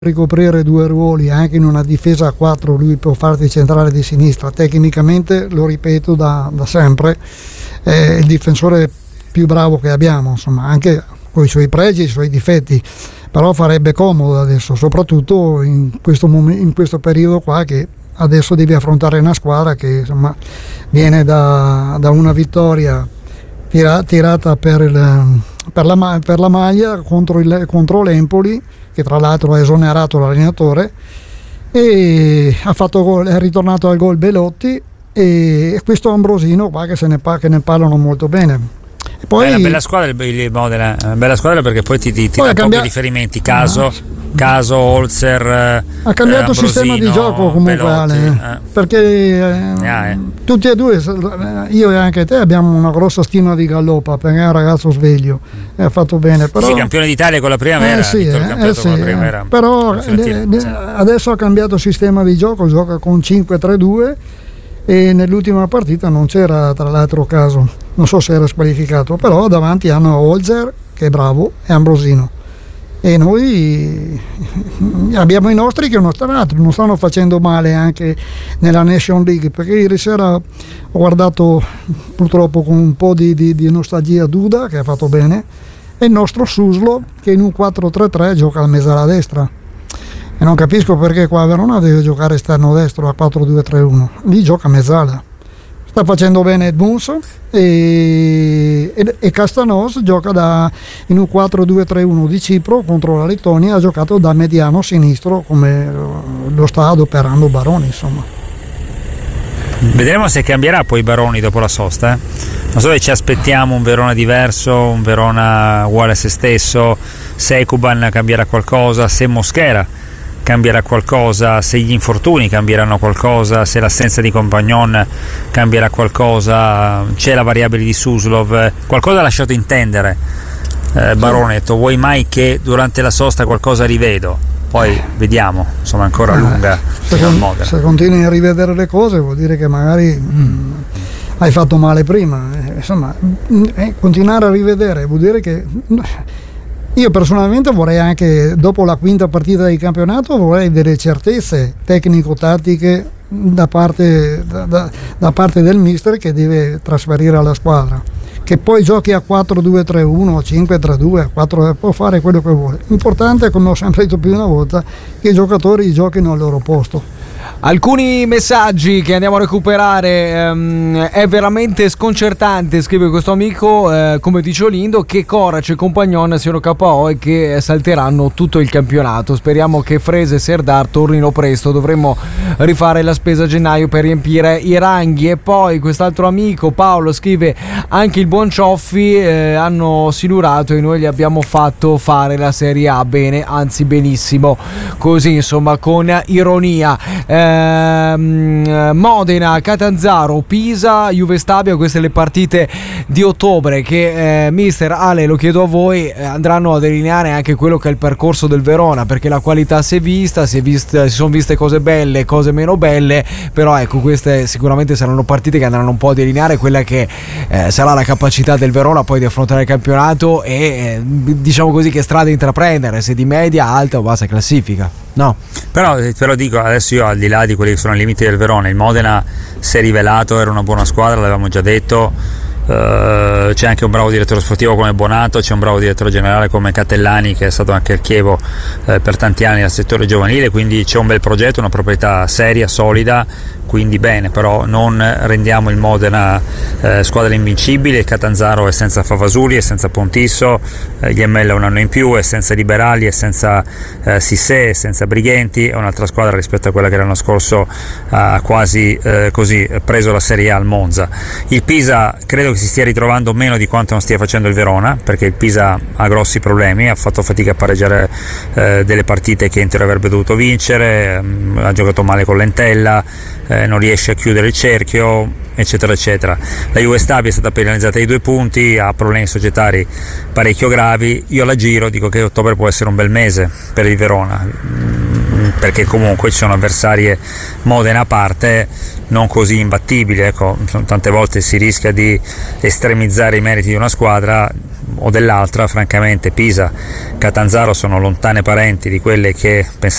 ricoprire due ruoli anche in una difesa a 4, lui può farti centrale di sinistra. Tecnicamente, lo ripeto da sempre, è il difensore più bravo che abbiamo, insomma, anche con i suoi pregi e i suoi difetti, però farebbe comodo adesso, soprattutto in questo periodo qua, che adesso devi affrontare una squadra che insomma viene da una vittoria tirata per la maglia contro l'Empoli, che tra l'altro ha esonerato l'allenatore, e ha fatto gol, è ritornato al gol Belotti e questo Ambrosino qua che ne parlano molto bene. E poi, è una bella squadra il Modena, una bella squadra, perché poi ti dà proprio riferimenti, Caso, Holzer, ha cambiato sistema di gioco comunque, Belotti, perché tutti e due, io e anche te, abbiamo una grossa stima di Gallopa, perché è un ragazzo sveglio e ha fatto bene, però sì, campione d'Italia con la primavera, con la primavera, però adesso ha cambiato sistema di gioco, gioca con 5-3-2 e nell'ultima partita non c'era, tra l'altro, Caso, non so se era squalificato, però davanti hanno Holzer che è bravo e Ambrosino, e noi abbiamo i nostri che non stanno facendo male anche nella Nation League, perché ieri sera ho guardato purtroppo con un po' di nostalgia Duda, che ha fatto bene, e il nostro Suslo che in un 4-3-3 gioca a mezzala destra, e non capisco perché qua a Verona deve giocare esterno destro a 4-2-3-1, lì gioca a mezzala. Sta facendo bene Edmunds e Castanos gioca in un 4-2-3-1 di Cipro contro la Lettonia, ha giocato da mediano sinistro come lo sta adoperando Baroni, insomma. Vedremo se cambierà poi Baroni dopo la sosta, non so se ci aspettiamo un Verona diverso, un Verona uguale a se stesso, se Ekuban cambierà qualcosa, se Mosquera cambierà qualcosa, se gli infortuni cambieranno qualcosa, se l'assenza di Compagnon cambierà qualcosa, c'è la variabile di Suslov, qualcosa ha lasciato intendere Barone, ha detto vuoi mai che durante la sosta qualcosa rivedo, poi vediamo, insomma ancora lunga se continui a rivedere le cose vuol dire che magari hai fatto male prima, insomma continuare a rivedere vuol dire che io personalmente vorrei, anche dopo la quinta partita di campionato, vorrei delle certezze tecnico-tattiche da parte del mister che deve trasferire alla squadra, che poi giochi a 4-2-3-1, 5-3-2, 4, può fare quello che vuole. L'importante, come ho sempre detto più di una volta, che i giocatori giochino al loro posto. Alcuni messaggi che andiamo a recuperare. È veramente sconcertante, scrive questo amico, come dice Olindo, che Corac e Compagnon siano KO e che salteranno tutto il campionato. Speriamo che Frese e Serdar tornino presto, dovremmo rifare la spesa a gennaio per riempire i ranghi. E poi quest'altro amico Paolo scrive: anche il buon Cioffi hanno silurato e noi gli abbiamo fatto fare la Serie A bene, anzi benissimo, così insomma con ironia. Modena, Catanzaro, Pisa, Juve Stabia, queste le partite di ottobre che mister Ale, lo chiedo a voi, andranno a delineare anche quello che è il percorso del Verona, perché la qualità si sono viste cose belle, cose meno belle, però ecco, queste sicuramente saranno partite che andranno un po' a delineare quella che sarà la capacità del Verona poi di affrontare il campionato e diciamo così che strada intraprendere, se di media, alta o bassa classifica. No. Però dico, adesso io, al di là di quelli che sono i limiti del Verona, il Modena si è rivelato, era una buona squadra, l'avevamo già detto, c'è anche un bravo direttore sportivo come Bonato, c'è un bravo direttore generale come Catellani, che è stato anche il Chievo per tanti anni al settore giovanile, quindi c'è un bel progetto, una proprietà seria, solida, quindi bene, però non rendiamo il Modena squadra invincibile. Il Catanzaro è senza Favasuli, è senza Pontisso, gli ML un anno in più, è senza Liberali, è senza Sissé, è senza Brighenti, è un'altra squadra rispetto a quella che l'anno scorso ha quasi preso la Serie A al Monza. Il Pisa credo che si stia ritrovando meno di quanto non stia facendo il Verona, perché il Pisa ha grossi problemi, ha fatto fatica a pareggiare delle partite che in teoria avrebbe dovuto vincere, ha giocato male con Lentella, non riesce a chiudere il cerchio, eccetera eccetera. La Juve Stabia è stata penalizzata di 2 punti, ha problemi societari parecchio gravi. Io la giro, dico che ottobre può essere un bel mese per il Verona, perché comunque ci sono avversarie, Modena a parte, non così imbattibili, ecco, tante volte si rischia di estremizzare i meriti di una squadra o dell'altra. Francamente Pisa, Catanzaro sono lontane parenti di quelle che pensavamo